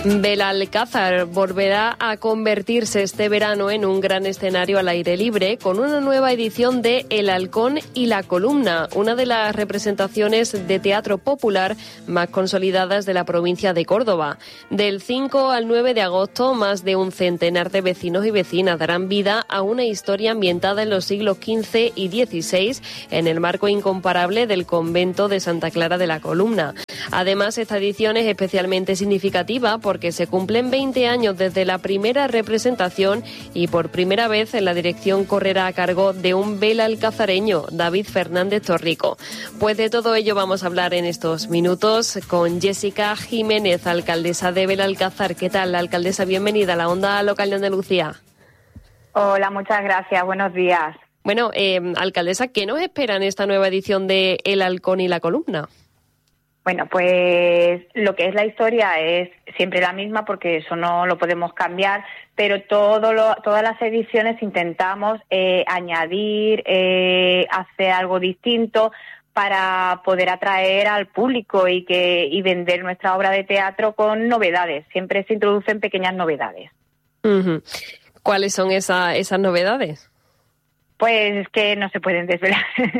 Belalcázar volverá a convertirse este verano en un gran escenario al aire libre con una nueva edición de El Halcón y la Columna, una de las representaciones de teatro popular más consolidadas de la provincia de Córdoba. Del 5 al 9 de agosto, más de un centenar de vecinos y vecinas darán vida a una historia ambientada en los siglos XV y XVI en el marco incomparable del convento de Santa Clara de la Columna. Además, esta edición es especialmente significativa porque se cumplen 20 años desde la primera representación y por primera vez la dirección correrá a cargo de un belalcazareño, David Fernández Torrico. Pues de todo ello vamos a hablar en estos minutos con Jessica Jiménez, alcaldesa de Belalcázar. ¿Qué tal, alcaldesa? Bienvenida a la Onda Local de Andalucía. Hola, muchas gracias. Buenos días. Bueno, alcaldesa, ¿qué nos espera en esta nueva edición de El Halcón y la Columna? Bueno, pues lo que es la historia es siempre la misma porque eso no lo podemos cambiar, pero todas las ediciones intentamos añadir, hacer algo distinto para poder atraer al público y vender nuestra obra de teatro con novedades. Siempre se introducen pequeñas novedades. Uh-huh. ¿Cuáles son esas novedades? Pues es que no se pueden desvelar.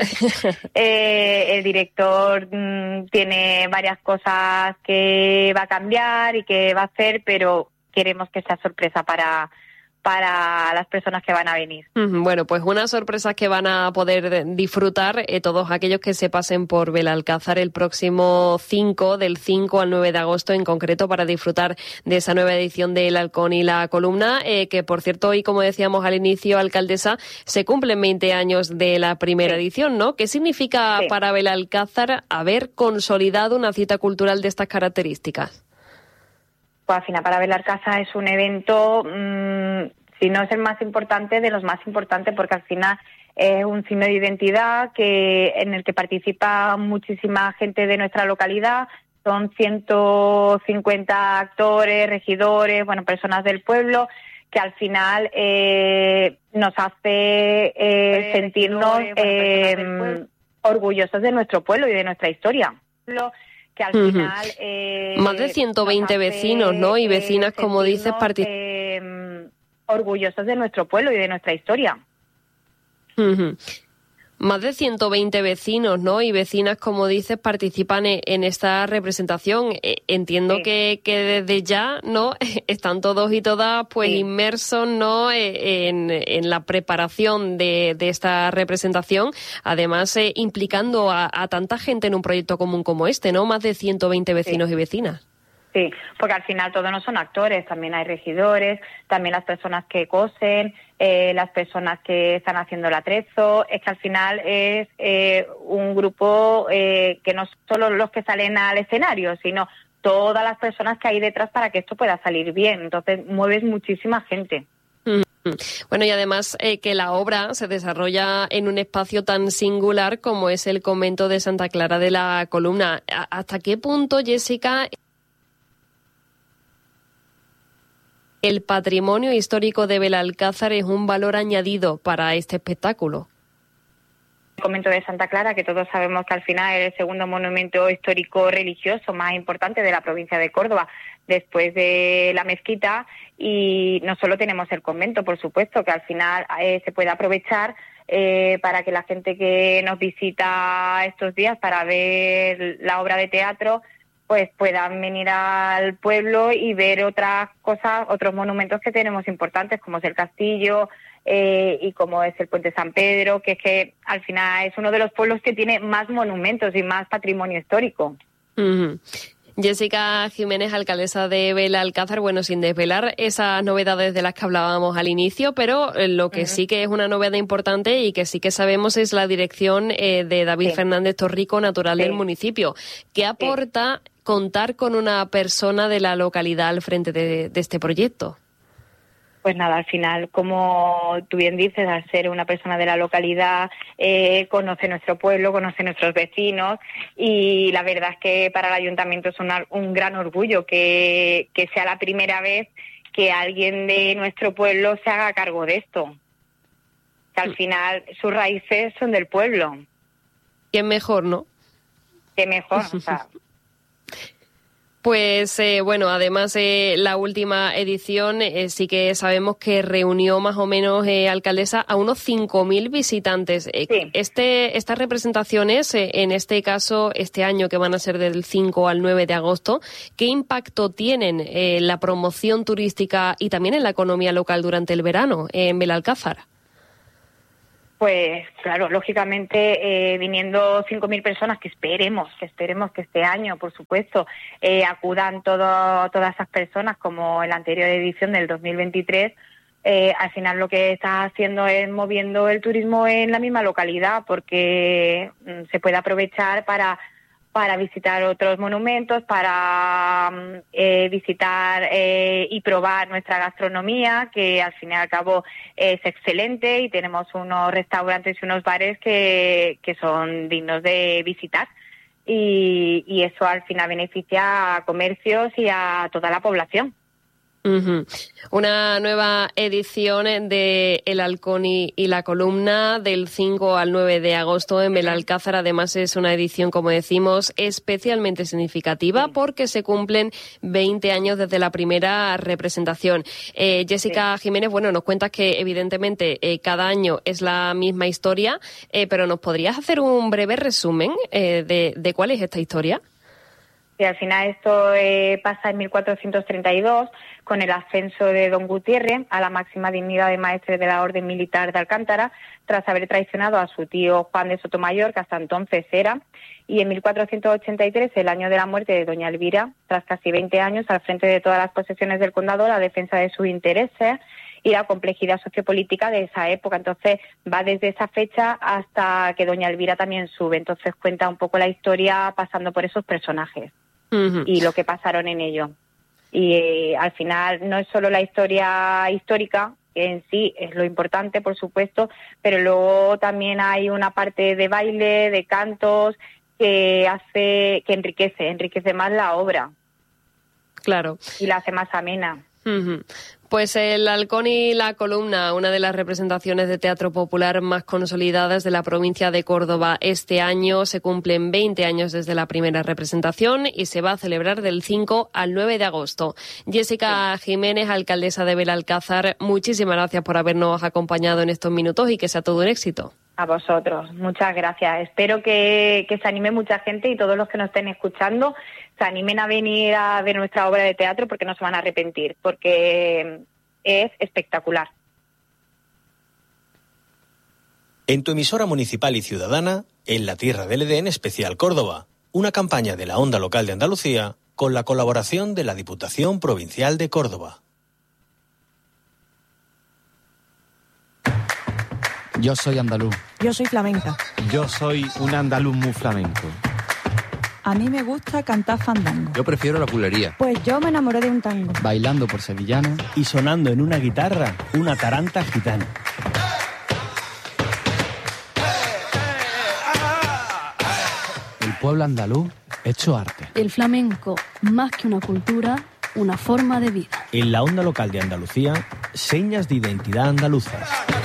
El director tiene varias cosas que va a cambiar y que va a hacer, pero queremos que sea sorpresa para las personas que van a venir. Bueno, pues unas sorpresas que van a poder disfrutar todos aquellos que se pasen por Belalcázar el próximo del 5 al 9 de agosto en concreto, para disfrutar de esa nueva edición de El Halcón y la Columna, que por cierto hoy, como decíamos al inicio, alcaldesa, se cumplen 20 años de la primera edición, ¿no? ¿Qué significa para Belalcázar haber consolidado una cita cultural de estas características? Pues al final para Belalcázar es un evento, si no es el más importante, de los más importantes, porque al final es un signo de identidad en el que participa muchísima gente de nuestra localidad. Son 150 actores, regidores, personas del pueblo, que al final nos hace sentirnos orgullosos de nuestro pueblo y de nuestra historia. Que al final más de 120 vecinos, ¿no? Y vecinas, como dices, orgullosos de nuestro pueblo y de nuestra historia. Más de 120 vecinos, ¿no? Y vecinas, como dices, participan en esta representación. Entiendo que desde ya, ¿no? Están todos y todas pues inmersos, ¿no? En la preparación de esta representación, además implicando a tanta gente en un proyecto común como este, ¿no? Más de 120 vecinos y vecinas. Sí, porque al final todos no son actores, también hay regidores, también las personas que cosen, las personas que están haciendo el atrezo. Es que al final es un grupo que no solo los que salen al escenario, sino todas las personas que hay detrás para que esto pueda salir bien. Entonces mueves muchísima gente. Bueno, y además que la obra se desarrolla en un espacio tan singular como es el convento de Santa Clara de la Columna. ¿Hasta qué punto, Jessica, el patrimonio histórico de Belalcázar es un valor añadido para este espectáculo? El convento de Santa Clara, que todos sabemos que al final es el segundo monumento histórico religioso más importante de la provincia de Córdoba, después de la mezquita, y no solo tenemos el convento, por supuesto, que al final se puede aprovechar para que la gente que nos visita estos días para ver la obra de teatro pues puedan venir al pueblo y ver otras cosas, otros monumentos que tenemos importantes, como es el castillo y como es el puente San Pedro, que es que al final es uno de los pueblos que tiene más monumentos y más patrimonio histórico. Jessica Jiménez, alcaldesa de Belalcázar, bueno, sin desvelar esas novedades de las que hablábamos al inicio, pero lo que sí que es una novedad importante y que sí que sabemos es la dirección de David Fernández Torrico, natural del municipio. ¿Qué aporta contar con una persona de la localidad al frente de este proyecto? Pues nada, al final, como tú bien dices, al ser una persona de la localidad, conoce nuestro pueblo, conoce nuestros vecinos, y la verdad es que para el ayuntamiento es un gran orgullo que sea la primera vez que alguien de nuestro pueblo se haga cargo de esto. Que al final sus raíces son del pueblo. ¿Quién mejor, no? ¿Qué mejor? O sea, Pues bueno, además la última edición sí que sabemos que reunió más o menos, alcaldesa, a unos 5.000 visitantes. Sí. Estas representaciones, en este caso, este año que van a ser del 5 al 9 de agosto, ¿qué impacto tienen en la promoción turística y también en la economía local durante el verano en Belalcázar? Pues claro, lógicamente viniendo 5.000 personas, que esperemos que este año, por supuesto, acudan todas esas personas como en la anterior edición del 2023, al final lo que está haciendo es moviendo el turismo en la misma localidad, porque se puede aprovechar para visitar otros monumentos, para visitar y probar nuestra gastronomía, que al fin y al cabo es excelente, y tenemos unos restaurantes y unos bares que son dignos de visitar. Y eso al final beneficia a comercios y a toda la población. Uh-huh. Una nueva edición de El Halcón y la Columna del 5 al 9 de agosto en Belalcázar. Además es una edición, como decimos, especialmente significativa porque se cumplen 20 años desde la primera representación. Jessica Jiménez, bueno, nos cuentas que evidentemente cada año es la misma historia, pero ¿nos podrías hacer un breve resumen de cuál es esta historia? Y al final esto pasa en 1432 con el ascenso de don Gutiérrez a la máxima dignidad de maestre de la Orden Militar de Alcántara, tras haber traicionado a su tío Juan de Sotomayor, que hasta entonces era, y en 1483, el año de la muerte de doña Elvira, tras casi 20 años al frente de todas las posesiones del condado, la defensa de sus intereses y la complejidad sociopolítica de esa época. Entonces va desde esa fecha hasta que doña Elvira también sube. Entonces cuenta un poco la historia pasando por esos personajes. Uh-huh. Y lo que pasaron en ello. Y al final no es solo la historia histórica, que en sí es lo importante, por supuesto, pero luego también hay una parte de baile, de cantos, que enriquece más la obra. Claro. Y la hace más amena. Uh-huh. Pues El Halcón y la Columna, una de las representaciones de teatro popular más consolidadas de la provincia de Córdoba. Este año se cumplen 20 años desde la primera representación y se va a celebrar del 5 al 9 de agosto. Jessica Jiménez, alcaldesa de Belalcázar, muchísimas gracias por habernos acompañado en estos minutos y que sea todo un éxito. A vosotros, muchas gracias. Espero que se anime mucha gente y todos los que nos estén escuchando se animen a venir a ver nuestra obra de teatro, porque no se van a arrepentir, porque es espectacular. En tu emisora municipal y ciudadana, en la Tierra del Edén Especial Córdoba, una campaña de la Onda Local de Andalucía con la colaboración de la Diputación Provincial de Córdoba. Yo soy andaluz. Yo soy flamenca. Yo soy un andaluz muy flamenco. A mí me gusta cantar fandango. Yo prefiero la bulería. Pues yo me enamoré de un tango. Bailando por sevillano. Y sonando en una guitarra, una taranta gitana. El pueblo andaluz hecho arte. El flamenco, más que una cultura, una forma de vida. En la Onda Local de Andalucía, señas de identidad andaluzas.